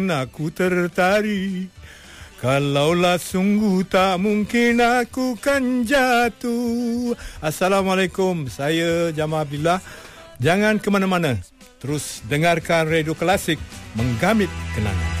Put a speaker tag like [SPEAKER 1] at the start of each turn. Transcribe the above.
[SPEAKER 1] Aku tertarik, kalaulah sungguh tak mungkin aku kan jatuh. Assalamualaikum, saya Jamal Abdillah. Jangan ke mana-mana, terus dengarkan Radio Klasik, menggamit kenangan.